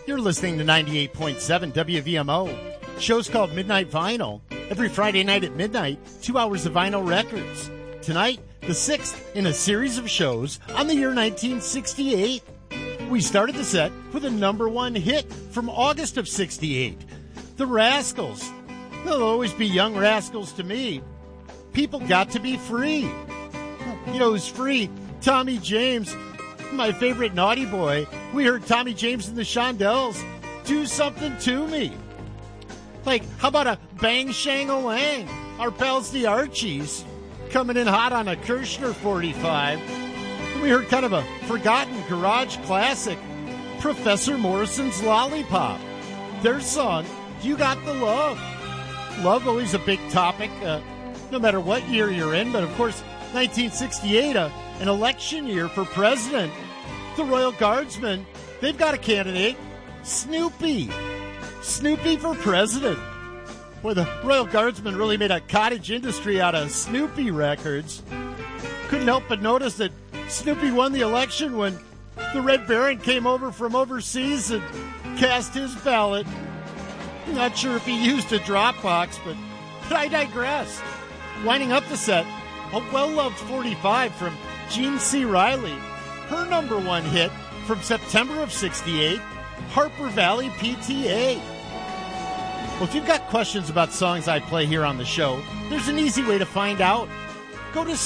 You're listening to 98.7 WVMO. Show's called Midnight Vinyl. Every Friday night at midnight, 2 hours of vinyl records. Tonight, the sixth in a series of shows on the year 1968. We started the set with a number one hit from August of 68. The Rascals. They'll always be young rascals to me. People got to be free. You know who's free? Tommy James. My favorite naughty boy. We heard Tommy James and the Shondells, Do Something to Me. Like, how about a Bang Shang-a-Lang? Our pals the Archies, coming in hot on a Kirshner 45. We heard kind of a forgotten garage classic, Professor Morrison's Lollipop. Their song, You Got the Love. Love, always a big topic, no matter what year you're in. But, of course, 1968, an election year for president. The Royal Guardsmen, they've got a candidate, Snoopy. Snoopy for president. Boy, the Royal Guardsmen really made a cottage industry out of Snoopy records. Couldn't help but notice that Snoopy won the election when the Red Baron came over from overseas and cast his ballot. Not sure if he used a drop box, but I digress. Winding up the set, a well-loved 45 from Gene C. Riley. Her number one hit from September of 68, Harper Valley PTA. Well, if you've got questions about songs I play here on the show, there's an easy way to find out. Go to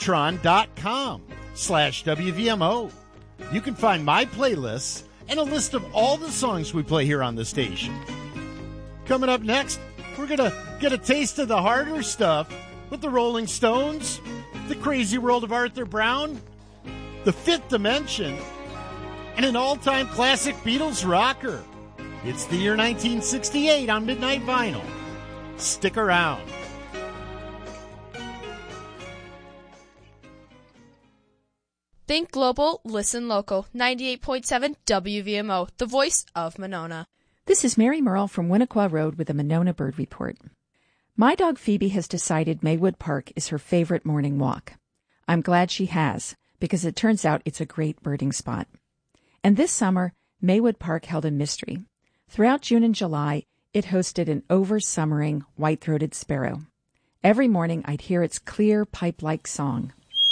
spinatron.com/WVMO. You can find my playlists and a list of all the songs we play here on the station. Coming up next, we're going to get a taste of the harder stuff with the Rolling Stones, The Crazy World of Arthur Brown, The Fifth Dimension, and an all-time classic Beatles rocker. It's the year 1968 on Midnight Vinyl. Stick around. Think global, listen local. 98.7 WVMO, the voice of Monona. This is Mary Merle from Winnequa Road with a Monona Bird Report. My dog Phoebe has decided Maywood Park is her favorite morning walk. I'm glad she has, because it turns out it's a great birding spot. And this summer, Maywood Park held a mystery. Throughout June and July, it hosted an over-summering white-throated sparrow. Every morning, I'd hear its clear, pipe-like song.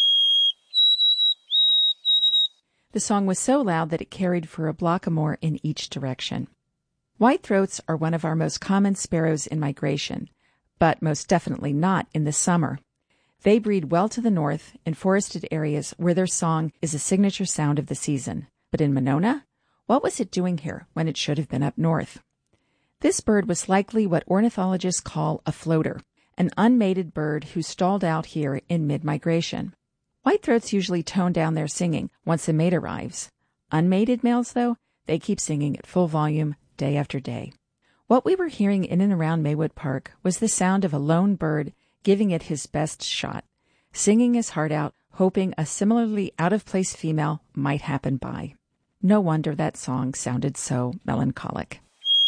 The song was so loud that it carried for a block or more in each direction. White-throats are one of our most common sparrows in migration, but most definitely not in the summer. They breed well to the north in forested areas where their song is a signature sound of the season. But in Monona, what was it doing here when it should have been up north? This bird was likely what ornithologists call a floater, an unmated bird who stalled out here in mid-migration. Whitethroats usually tone down their singing once a mate arrives. Unmated males, though, they keep singing at full volume day after day. What we were hearing in and around Maywood Park was the sound of a lone bird giving it his best shot, singing his heart out, hoping a similarly out-of-place female might happen by. No wonder that song sounded so melancholic.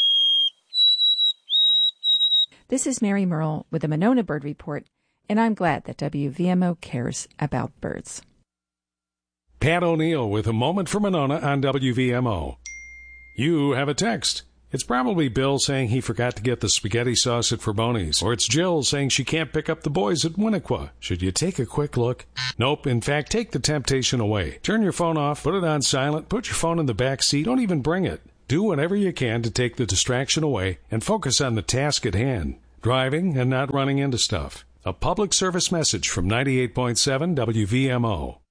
This is Mary Merle with the Monona Bird Report, and I'm glad that WVMO cares about birds. Pat O'Neill with a moment for Monona on WVMO. You have a text. It's probably Bill saying he forgot to get the spaghetti sauce at Forboni's, or it's Jill saying she can't pick up the boys at Winnequa. Should you take a quick look? Nope. In fact, take the temptation away. Turn your phone off, put it on silent, put your phone in the back seat, don't even bring it. Do whatever you can to take the distraction away and focus on the task at hand. Driving and not running into stuff. A public service message from 98.7 WVMO.